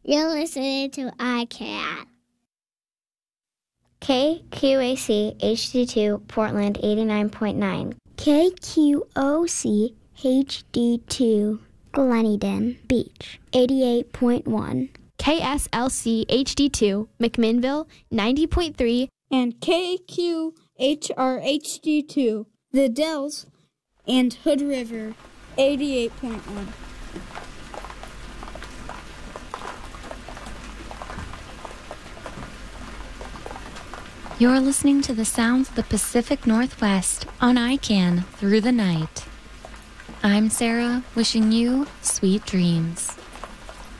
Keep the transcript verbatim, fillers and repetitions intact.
You're listening to I C A N. K Q A C H D two Portland eighty-nine point nine. K Q O C H D two Gleneden Beach eighty-eight point one. K S L C H D two McMinnville ninety point three. And K Q H R H D two The Dells and Hood River eighty-eight point one. You're listening to the sounds of the Pacific Northwest on I C A N Through the Night. I'm Sarah, wishing you sweet dreams.